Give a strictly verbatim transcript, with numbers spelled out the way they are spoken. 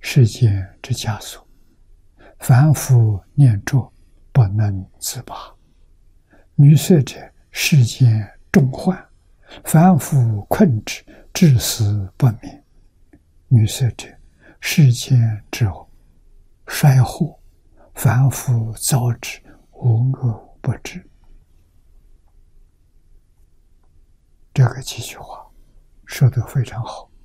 世间之枷锁，凡夫念着，不能自拔。女色者，世间重患，凡夫困之，至死不眠。女色者，世间之衰祸，凡夫遭之，无恶不至。这个几句话说得非常好。